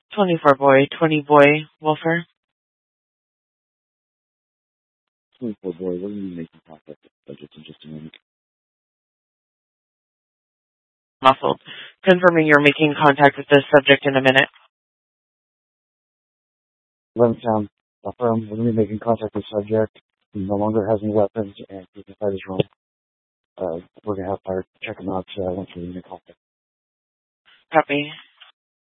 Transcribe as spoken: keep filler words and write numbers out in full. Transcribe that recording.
twenty-four boy, twenty boy, Wolfer. twenty-four boy, we're going to be making contact with the subject in just a moment. Muffled. Confirming you're making contact with this subject in a minute. eleven Sound, affirm, we're going to be making contact with the subject. He no longer has any weapons, and he can fight his room. Uh, we're going to have fire check him out uh, once we make contact. Copy.